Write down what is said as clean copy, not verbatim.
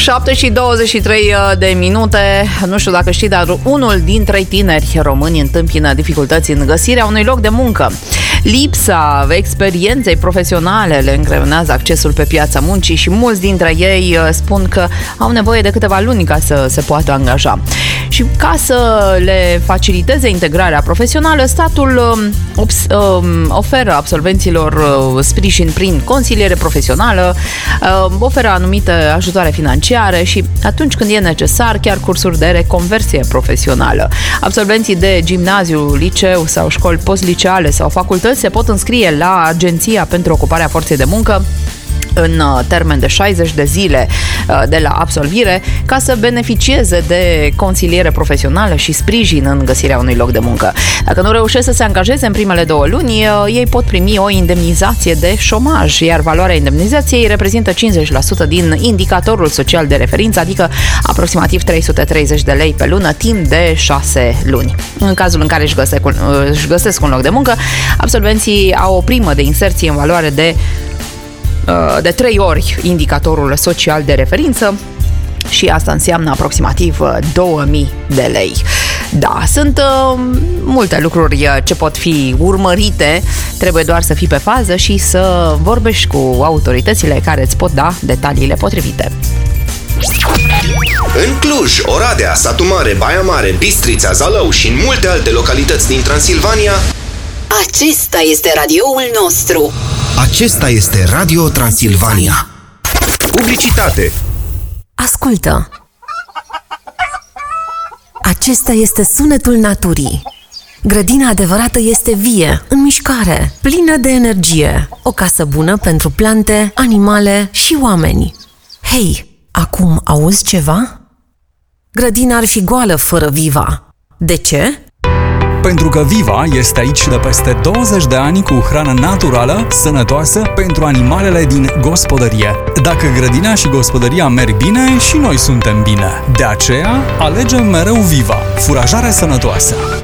7:23 Nu știu dacă știi, dar unul dintre tineri români întâmpină dificultăți în găsirea unui loc de muncă. Lipsa experienței profesionale le îngreunează accesul pe piața muncii și mulți dintre ei spun că au nevoie de câteva luni ca să se poată angaja. Și ca să le faciliteze integrarea profesională, statul oferă absolvenților sprijin prin consiliere profesională, oferă anumite ajutoare financiare și atunci când e necesar, chiar cursuri de reconversie profesională. Absolvenții de gimnaziu, liceu sau școli postliceale sau facultăți se pot înscrie la Agenția pentru Ocuparea Forței de Muncă în termen de 60 de zile de la absolvire ca să beneficieze de consiliere profesională și sprijin în găsirea unui loc de muncă. Dacă nu reușesc să se angajeze în primele 2 luni, ei pot primi o indemnizație de șomaj, iar valoarea indemnizației reprezintă 50% din indicatorul social de referință, adică aproximativ 330 de lei pe lună, timp de 6 luni. În cazul în care își găsesc un loc de muncă, absolvenții au o primă de inserție în valoare de 3 ori indicatorul social de referință și asta înseamnă aproximativ 2000 de lei. Da, sunt multe lucruri ce pot fi urmărite, trebuie doar să fii pe fază și să vorbești cu autoritățile care îți pot da detaliile potrivite. În Cluj, Oradea, Satu Mare, Baia Mare, Bistrița, Zalău și în multe alte localități din Transilvania, acesta este radioul nostru. Acesta este Radio Transilvania. Publicitate. Ascultă! Acesta este sunetul naturii. Grădina adevărată este vie, în mișcare, plină de energie. O casă bună pentru plante, animale și oameni. Hei, acum auzi ceva? Grădina ar fi goală fără Viva. De ce? Pentru că Viva este aici de peste 20 de ani cu hrană naturală, sănătoasă pentru animalele din gospodărie. Dacă grădina și gospodăria merg bine, și noi suntem bine. De aceea, alegem mereu Viva, furajare sănătoasă.